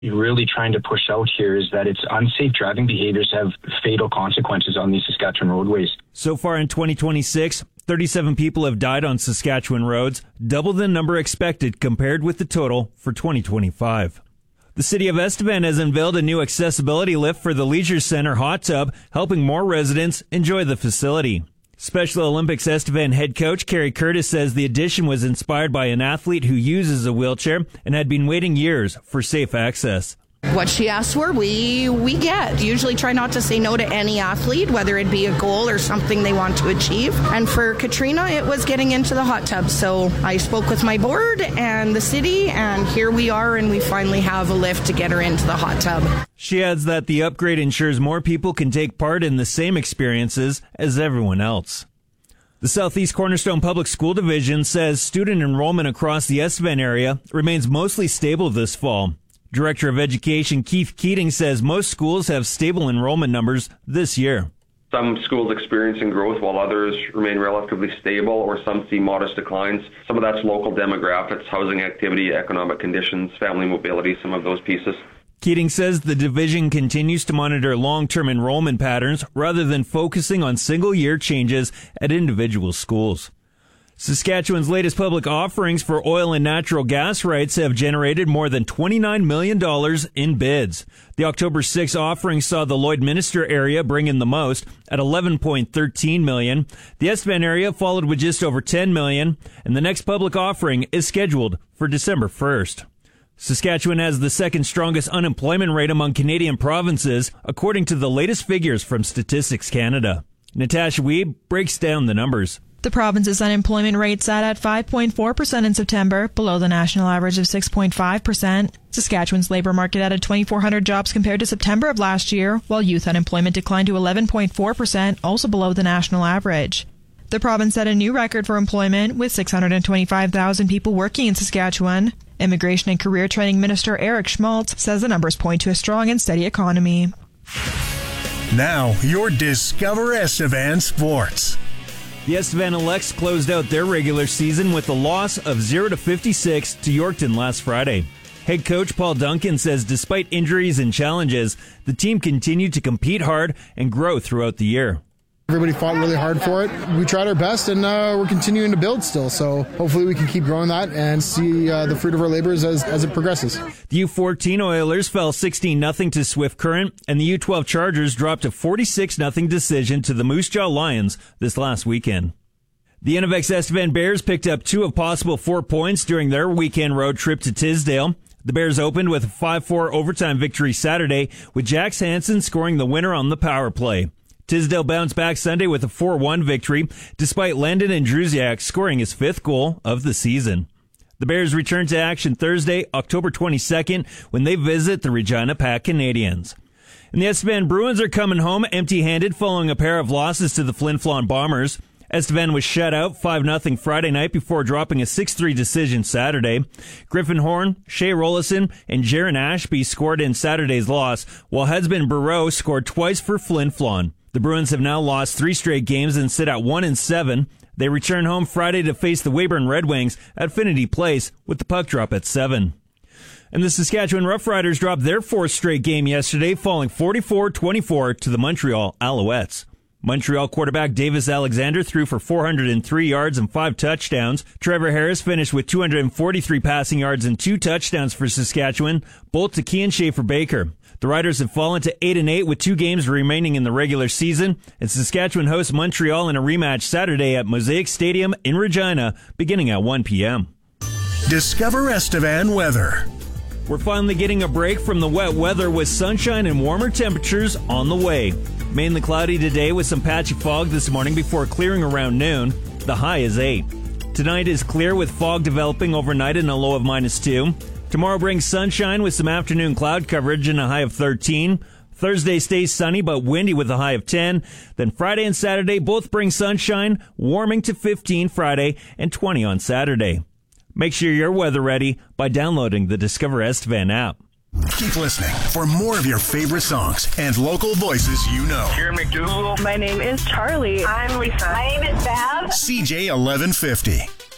really trying to push out here is that its unsafe driving behaviors have fatal consequences on these Saskatchewan roadways. So far in 2026, 37 people have died on Saskatchewan roads, double the number expected compared with the total for 2025. The city of Estevan has unveiled a new accessibility lift for the Leisure Center hot tub, helping more residents enjoy the facility. Special Olympics Estevan head coach Carrie Curtis says the addition was inspired by an athlete who uses a wheelchair and had been waiting years for safe access. What she asks for, we get. Usually try not to say no to any athlete, whether it be a goal or something they want to achieve. And for Katrina, it was getting into the hot tub. So I spoke with my board and the city, and here we are, and we finally have a lift to get her into the hot tub. She adds that the upgrade ensures more people can take part in the same experiences as everyone else. The Southeast Cornerstone Public School Division says student enrollment across the Estevan area remains mostly stable this fall. Director of Education Keith Keating says most schools have stable enrollment numbers this year. Some schools experiencing growth while others remain relatively stable, or some see modest declines. Some of that's local demographics, housing activity, economic conditions, family mobility, some of those pieces. Keating says the division continues to monitor long-term enrollment patterns rather than focusing on single-year changes at individual schools. Saskatchewan's latest public offerings for oil and natural gas rights have generated more than $29 million in bids. The October 6 offering saw the Lloydminster area bring in the most at $11.13 million. The Estevan area followed with just over $10 million, and the next public offering is scheduled for December 1st. Saskatchewan has the second strongest unemployment rate among Canadian provinces, according to the latest figures from Statistics Canada. Natasha Wiebe breaks down the numbers. The province's unemployment rate sat at 5.4% in September, below the national average of 6.5%. Saskatchewan's labour market added 2,400 jobs compared to September of last year, while youth unemployment declined to 11.4%, also below the national average. The province set a new record for employment, with 625,000 people working in Saskatchewan. Immigration and Career Training Minister Eric Schmaltz says the numbers point to a strong and steady economy. Now, your Discover Estevan Sports. The Estevan Elects closed out their regular season with a loss of 0-56 to Yorkton last Friday. Head coach Paul Duncan says despite injuries and challenges, the team continued to compete hard and grow throughout the year. Everybody fought really hard for it. We tried our best, and we're continuing to build still. So hopefully we can keep growing that and see the fruit of our labors as it progresses. The U14 Oilers fell 16-0 to Swift Current, and the U12 Chargers dropped a 46-0 decision to the Moose Jaw Lions this last weekend. The Innovex Estevan Bears picked up 2 of possible 4 points during their weekend road trip to Tisdale. The Bears opened with a 5-4 overtime victory Saturday, with Jax Hansen scoring the winner on the power play. Tisdale bounced back Sunday with a 4-1 victory, despite Landon Andrusiak scoring his 5th goal of the season. The Bears return to action Thursday, October 22nd, when they visit the Regina Pack Canadians. And the Estevan Bruins are coming home empty-handed following a pair of losses to the Flin Flon Bombers. Estevan was shut out 5-0 Friday night before dropping a 6-3 decision Saturday. Griffin Horn, Shea Rollison, and Jaron Ashby scored in Saturday's loss, while Husband Barreau scored twice for Flin Flon. The Bruins have now lost 3 straight games and sit at 1-7. They return home Friday to face the Weyburn Red Wings at Finity Place with the puck drop at 7. And the Saskatchewan Roughriders dropped their 4th straight game yesterday, falling 44-24 to the Montreal Alouettes. Montreal quarterback Davis Alexander threw for 403 yards and 5 touchdowns. Trevor Harris finished with 243 passing yards and 2 touchdowns for Saskatchewan, both to Kean Schaefer-Baker. The Riders have fallen to 8-8 with 2 games remaining in the regular season, and Saskatchewan hosts Montreal in a rematch Saturday at Mosaic Stadium in Regina, beginning at 1 p.m. Discover Estevan weather. We're finally getting a break from the wet weather with sunshine and warmer temperatures on the way. Mainly cloudy today with some patchy fog this morning before clearing around noon. The high is 8. Tonight is clear with fog developing overnight and a low of -2. Tomorrow brings sunshine with some afternoon cloud coverage and a high of 13. Thursday stays sunny but windy with a high of 10. Then Friday and Saturday both bring sunshine, warming to 15 Friday and 20 on Saturday. Make sure you're weather ready by downloading the Discover Estevan app. Keep listening for more of your favorite songs and local voices you know. Here, McDougal. My name is Charlie. I'm Lisa. My name is Bab. CJ 1150.